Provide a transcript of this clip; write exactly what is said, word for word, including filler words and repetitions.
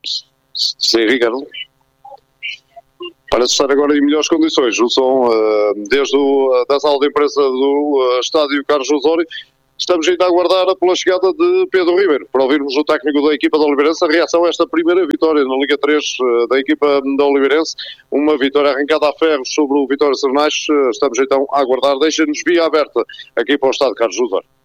Sim, Ricardo. Para estar agora em melhores condições, o som uh, desde o, da sala de imprensa do uh, estádio Carlos Osório. Estamos ainda a aguardar pela chegada de Pedro Ribeiro, para ouvirmos o técnico da equipa da Oliveirense a reação a esta primeira vitória na Liga três uh, da equipa da Oliveirense. Uma vitória arrancada a ferros sobre o Vitória Sernais. Uh, estamos então a aguardar. Deixa-nos via aberta aqui para o estádio Carlos Osório.